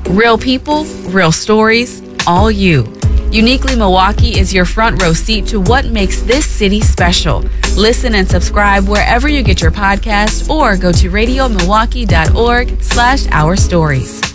Real people, real stories, all you. Uniquely Milwaukee is your front row seat to what makes this city special. Listen and subscribe wherever you get your podcast or go to radiomilwaukee.org/ourstories.